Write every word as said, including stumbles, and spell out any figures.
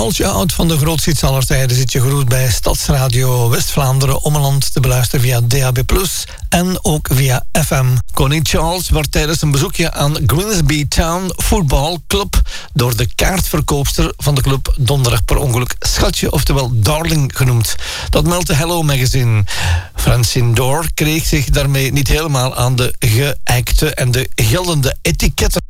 Charles Oud van de grootste hits aller tijden zit je gegroet bij Stadsradio West-Vlaanderen Ommeland te beluisteren via D A B plus, en ook via F M. Koning Charles werd tijdens een bezoekje aan Grimsby Town Football Club door de kaartverkoopster van de club donderdag per ongeluk Schatje, oftewel Darling genoemd. Dat meldt de Hello Magazine. Francine Dorr kreeg zich daarmee niet helemaal aan de geëikte en de geldende etiketten